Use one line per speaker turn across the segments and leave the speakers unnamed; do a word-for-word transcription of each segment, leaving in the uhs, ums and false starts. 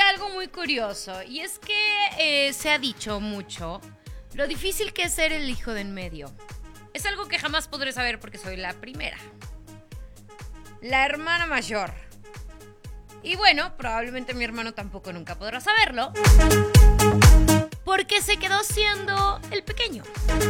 algo muy curioso, y es que eh, se ha dicho mucho lo difícil que es ser el hijo de en medio. Es algo que jamás podré saber porque soy la primera, la hermana mayor. Y bueno, probablemente mi hermano tampoco nunca podrá saberlo, porque se quedó siendo el pequeño.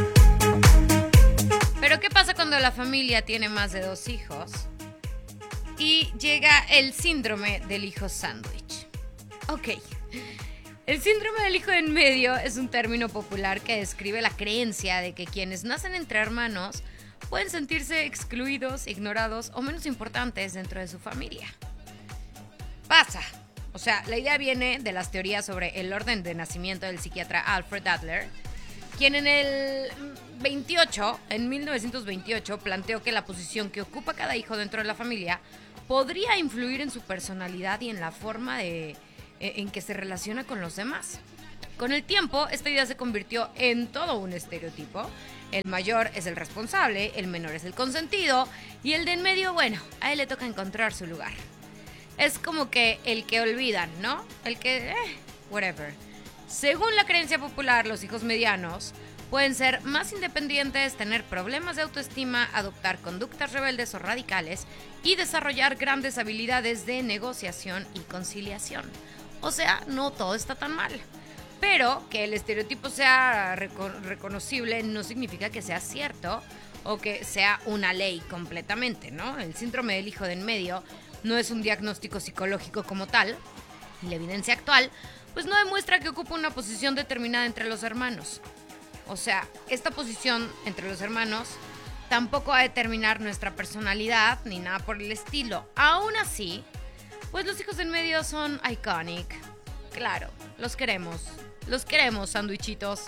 Pero ¿qué pasa cuando la familia tiene más de dos hijos? Y llega el síndrome del hijo sándwich. Ok. El síndrome del hijo en medio es un término popular que describe la creencia de que quienes nacen entre hermanos pueden sentirse excluidos, ignorados o menos importantes dentro de su familia. Pasa. O sea, la idea viene de las teorías sobre el orden de nacimiento del psiquiatra Alfred Adler, quien en el veintiocho, en mil novecientos veintiocho, planteó que la posición que ocupa cada hijo dentro de la familia podría influir en su personalidad y en la forma de, en que se relaciona con los demás. Con el tiempo, esta idea se convirtió en todo un estereotipo. El mayor es el responsable, el menor es el consentido y el de en medio, bueno, a él le toca encontrar su lugar. Es como que el que olvidan, ¿no? El que, eh, whatever. Según la creencia popular, los hijos medianos pueden ser más independientes, tener problemas de autoestima, adoptar conductas rebeldes o radicales y desarrollar grandes habilidades de negociación y conciliación. O sea, no todo está tan mal. Pero que el estereotipo sea reco- reconocible no significa que sea cierto o que sea una ley completamente, ¿no? El síndrome del hijo de en medio no es un diagnóstico psicológico como tal, y la evidencia actual pues no demuestra que ocupa una posición determinada entre los hermanos. O sea, esta posición entre los hermanos tampoco va a determinar nuestra personalidad ni nada por el estilo. Aún así, pues los hijos en medio son iconic. Claro, los queremos. Los queremos, sándwichitos.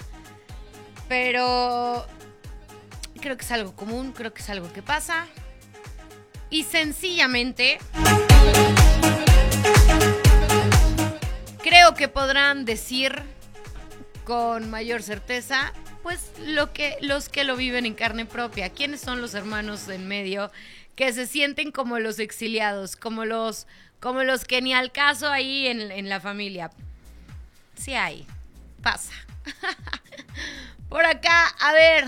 Pero creo que es algo común, creo que es algo que pasa. Y sencillamente creo que podrán decir con mayor certeza, pues lo que, los que lo viven en carne propia. ¿Quiénes son los hermanos en medio que se sienten como los exiliados, como los, como los que ni al caso ahí en, en la familia? Sí hay, pasa. Por acá, a ver,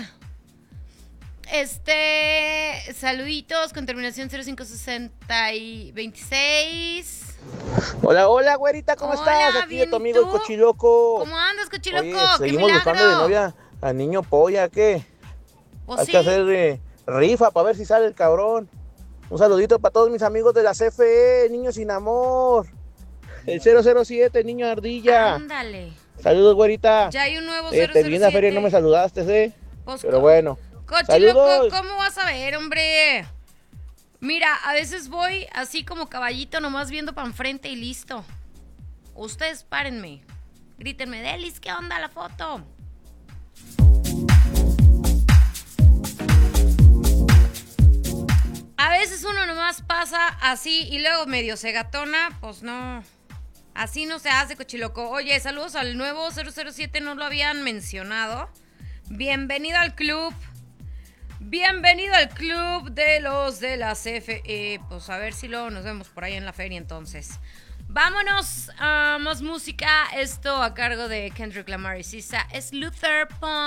este, saluditos con terminación cero cinco sesenta y veintiséis.
Hola, hola, güerita, ¿cómo
Hola,
estás? Aquí
bien,
de tu amigo
¿y
el
tú?
Cochiloco.
¿Cómo andas, Cochiloco?
Oye,
¡Qué
seguimos
milagro!
buscando de novia al niño polla, ¿qué?
Pues
Hay
sí.
que hacer eh, rifa para ver si sale el cabrón. Un saludito para todos mis amigos de la C F E, Niños Sin Amor. El cero cero siete, Niño Ardilla.
Ándale.
Saludos, güerita.
Ya hay un nuevo
Eh,
cero cero
te
siete.
vi en la feria y no me saludaste, ¿eh?
Pues,
Pero
co-
bueno.
Cochiloco,
Saludos.
¿cómo vas a ver, hombre? Mira, a veces voy así como caballito, nomás viendo para enfrente y listo. Ustedes párenme. Grítenme, Delis, ¿qué onda la foto? A veces uno nomás pasa así y luego medio se gatona, pues no. Así no se hace, Cochiloco. Oye, saludos al nuevo cero cero siete, no lo habían mencionado. Bienvenido al club. Bienvenido al club de los de la C F E. Pues a ver si luego nos vemos por ahí en la feria entonces. Vámonos a más música. Esto a cargo de Kendrick Lamar y Sisa. Es Luther Pond.